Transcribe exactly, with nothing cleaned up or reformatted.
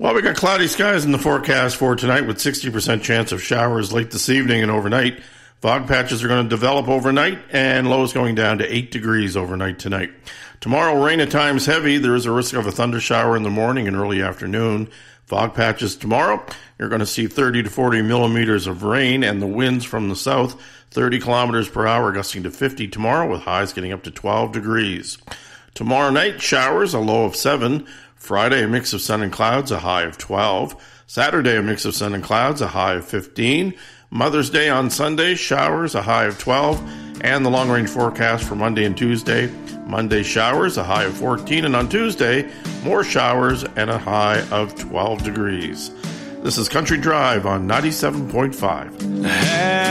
Well, we got cloudy skies in the forecast for tonight with sixty percent chance of showers late this evening and overnight. Fog patches are going to develop overnight, and lows going down to eight degrees overnight tonight. Tomorrow, rain at times heavy. There is a risk of a thunder shower in the morning and early afternoon. Fog patches tomorrow. You're going to see thirty to forty millimeters of rain, and the winds from the south, thirty kilometers per hour, gusting to fifty tomorrow, with highs getting up to twelve degrees. Tomorrow night, showers, a low of seven. Friday, a mix of sun and clouds, a high of twelve. Saturday, a mix of sun and clouds, a high of fifteen. Mother's Day on Sunday, showers, a high of twelve. And the long-range forecast for Monday and Tuesday. Monday, showers, a high of fourteen. And on Tuesday, more showers and a high of twelve degrees. This is Country Drive on ninety-seven point five.